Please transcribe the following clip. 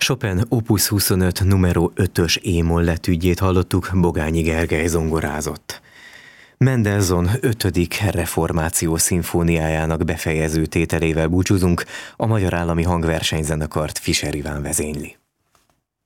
Chopin Opus 25 numero 5-ös e-moll letűdjét hallottuk, Bogányi Gergely zongorázott. Mendelssohn 5. reformáció szimfóniájának befejező tételével búcsúzunk, a Magyar Állami Hangversenyzenekart Fischer Iván vezényli.